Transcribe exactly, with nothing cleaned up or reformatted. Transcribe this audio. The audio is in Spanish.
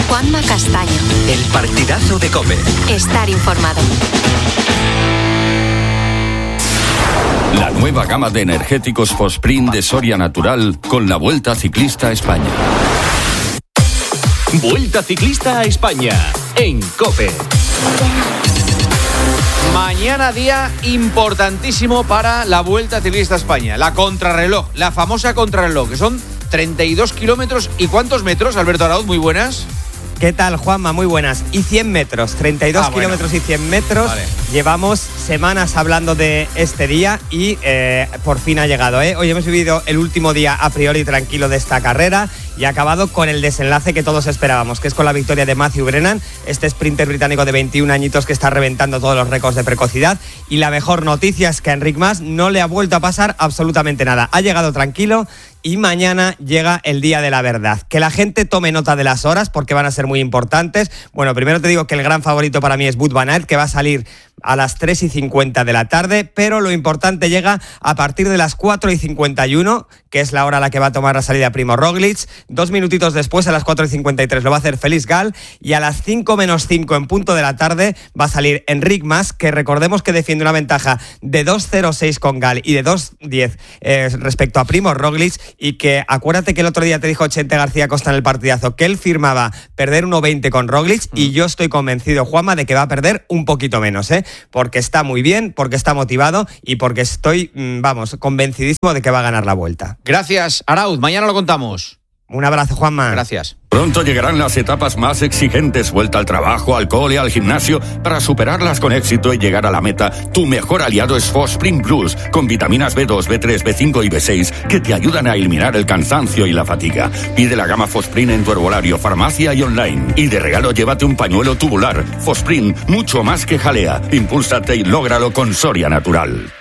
Juanma Castaño. El partidazo de COPE. Estar informado. La nueva gama de energéticos Fosprint de Soria Natural con la Vuelta Ciclista a España. Vuelta Ciclista a España en COPE. Mañana día importantísimo para la Vuelta Ciclista a España. La contrarreloj, la famosa contrarreloj, que son treinta y dos kilómetros. ¿Y cuántos metros, Alberto Arauz? Muy buenas. ¿Qué tal, Juanma? Muy buenas. Y cien metros, treinta y dos ah, kilómetros bueno. y cien metros. Vale. Llevamos semanas hablando de este día y eh, por fin ha llegado. ¿eh? Hoy hemos vivido el último día a priori tranquilo de esta carrera y ha acabado con el desenlace que todos esperábamos, que es con la victoria de Matthew Brennan, este sprinter británico de veintiún añitos que está reventando todos los récords de precocidad. Y la mejor noticia es que a Enric Mas no le ha vuelto a pasar absolutamente nada. Ha llegado tranquilo. Y mañana llega el día de la verdad. Que la gente tome nota de las horas porque van a ser muy importantes. Bueno, primero te digo que el gran favorito para mí es Wout van Aert, que va a salir a las tres y cincuenta de la tarde, pero lo importante llega a partir de las cuatro y cincuenta y uno, que es la hora a la que va a tomar la salida Primož Roglic. Dos minutitos después, a las cuatro y cincuenta y tres, lo va a hacer Felix Gall, y a las cinco menos cinco en punto de la tarde va a salir Enric Mas, que recordemos que defiende una ventaja de dos cero seis con Gall y de dos diez eh, respecto a Primož Roglic, y que acuérdate que el otro día te dijo Chente García Costa en el partidazo que él firmaba perder uno veinte con Roglic, mm. y yo estoy convencido, Juanma, de que va a perder un poquito menos, ¿eh? Porque está muy bien, porque está motivado y porque estoy, vamos, convencidísimo de que va a ganar la Vuelta. Gracias, Arauz. Mañana lo contamos. Un abrazo, Juanma. Gracias. Pronto llegarán las etapas más exigentes, vuelta al trabajo, al cole, al gimnasio. Para superarlas con éxito y llegar a la meta, tu mejor aliado es Fosprint Plus, con vitaminas B dos, B tres, B cinco y B seis, que te ayudan a eliminar el cansancio y la fatiga. Pide la gama Fosprint en tu herbolario, farmacia y online. Y de regalo llévate un pañuelo tubular. Fosprint, mucho más que jalea. Impúlsate y lógralo con Soria Natural.